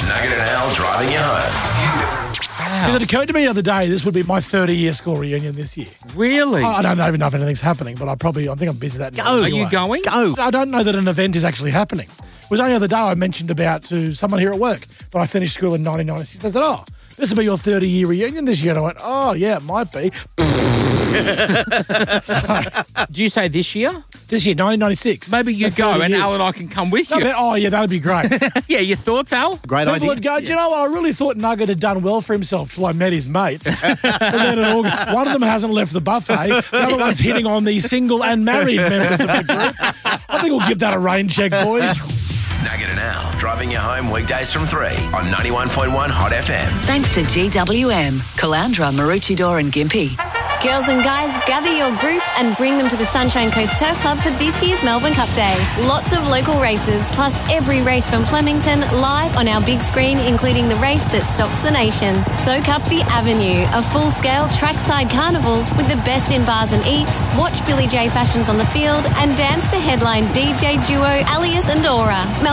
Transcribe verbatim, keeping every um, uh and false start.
Nugget and Al driving you home. Because it occurred to me the other day, this would be my thirty-year school reunion this year. Really? I don't even know if anything's happening, but I probably, I think I'm busy that night. Go. Are Anyway. you going? Go. I don't know that an event is actually happening. It was only the other day I mentioned about to someone here at work that I finished school in nineteen ninety-six. They said, oh, this will be your thirty-year reunion this year. And I went, oh, yeah, it might be. So, Do you say this year? this year, nineteen ninety-six. Maybe you So go thirty and years. Al and I can come with No, you. but- oh, yeah, that'd be great. Yeah, your thoughts, Al? Great People idea. would go, do you know what? I really thought Nugget had done well for himself till I met his mates. And then it all, one of them hasn't left the buffet. The other one's hitting on the single and married members of the group. I think we'll give that a rain check, boys. Nugget and Al driving you home weekdays from three on ninety-one point one Hot F M. Thanks to G W M, Calandra, Maroochydore and Gympie. Girls and guys, gather your group and bring them to the Sunshine Coast Turf Club for this year's Melbourne Cup Day. Lots of local races, plus every race from Flemington live on our big screen, including the race that stops the nation. Soak up the Avenue, a full-scale trackside carnival with the best in bars and eats, watch Billy J Fashions on the field, and dance to headline D J duo Alias and Aura.